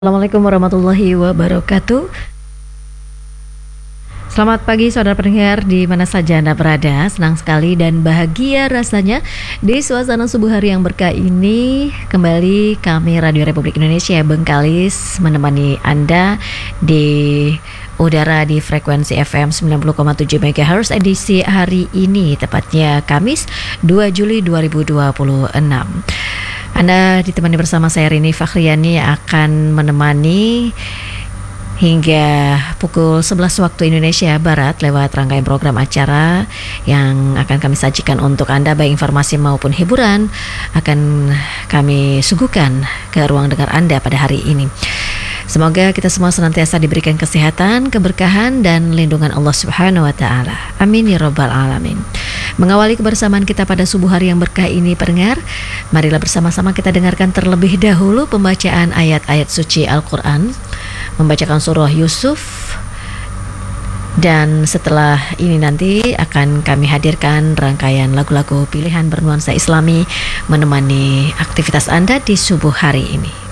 Assalamualaikum warahmatullahi wabarakatuh. Selamat pagi saudara pendengar di mana saja Anda berada. Senang sekali dan bahagia rasanya di suasana subuh hari yang berkah ini. Kembali kami Radio Republik Indonesia Bengkalis menemani Anda di udara di frekuensi FM 90,7 MHz edisi hari ini, tepatnya Kamis 2 Juli 2026. Anda ditemani bersama saya Rini Fakhriani yang akan menemani hingga pukul 11 waktu Indonesia Barat lewat rangkaian program acara yang akan kami sajikan untuk Anda, baik informasi maupun hiburan akan kami suguhkan ke ruang dengar Anda pada hari ini. Semoga kita semua senantiasa diberikan kesehatan, keberkahan, dan lindungan Allah Subhanahu wa Ta'ala. Amin ya Rabbal 'Alamin. Mengawali kebersamaan kita pada subuh hari yang berkah ini, pendengar, marilah bersama-sama kita dengarkan terlebih dahulu pembacaan ayat-ayat suci Al-Quran, membacakan surah Yusuf, dan setelah ini nanti akan kami hadirkan rangkaian lagu-lagu pilihan bernuansa Islami menemani aktivitas Anda di subuh hari ini.